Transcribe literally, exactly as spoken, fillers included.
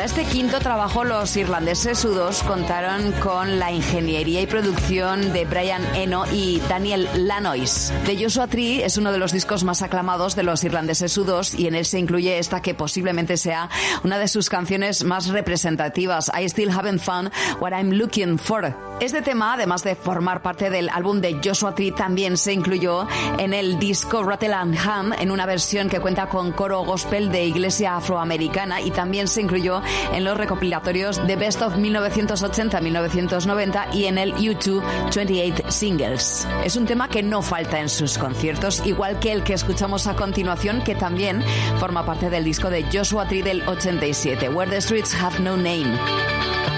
Para este quinto trabajo, los irlandeses U dos contaron con la ingeniería y producción de Brian Eno y Daniel Lanois. The Joshua Tree es uno de los discos más aclamados de los irlandeses U dos y en él se incluye esta que posiblemente sea una de sus canciones más representativas, I Still Haven't Found What I'm Looking For. Este tema, además de formar parte del álbum de Joshua Tree, también se incluyó en el disco Rattle and Hum en una versión que cuenta con coro gospel de iglesia afroamericana y también se incluyó en los recopilatorios The Best of mil novecientos ochenta a mil novecientos noventa y en el U dos veintiocho Singles. Es un tema que no falta en sus conciertos, igual que el que escuchamos a continuación, que también forma parte del disco de Joshua Tree del ochenta y siete, Where the Streets Have No Name.